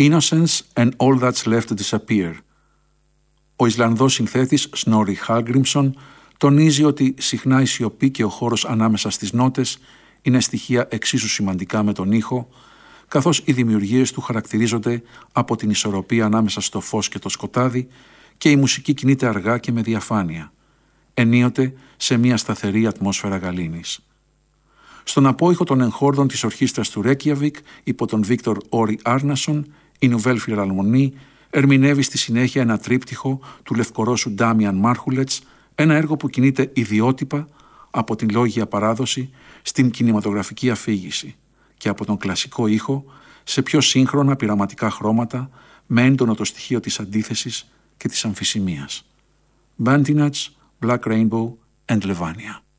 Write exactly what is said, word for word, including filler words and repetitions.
Innocence and all that's left to disappear. Ο Ισλανδός συνθέτης Snorri Hallgrímsson τονίζει ότι συχνά η σιωπή και ο χώρος ανάμεσα στις νότες είναι στοιχεία εξίσου σημαντικά με τον ήχο, καθώς οι δημιουργίες του χαρακτηρίζονται από την ισορροπία ανάμεσα στο φως και το σκοτάδι και η μουσική κινείται αργά και με διαφάνεια, ενίοτε σε μια σταθερή ατμόσφαιρα γαλήνης. Στον απόϊχο των εγχόρδων της ορχήστρας του Ρέκιαβικ υπό τον Βίκτορ Όρι Άρνασον, η Nouvelle Philharmonie ερμηνεύει στη συνέχεια ένα τρίπτυχο του Λευκορώσου Ντάμιαν Μάρχουλετς, ένα έργο που κινείται ιδιότυπα από την λόγια παράδοση στην κινηματογραφική αφήγηση και από τον κλασικό ήχο σε πιο σύγχρονα πειραματικά χρώματα με έντονο το στοιχείο της αντίθεσης και της αμφισημίας. Bandinats, Black Rainbow and Levania.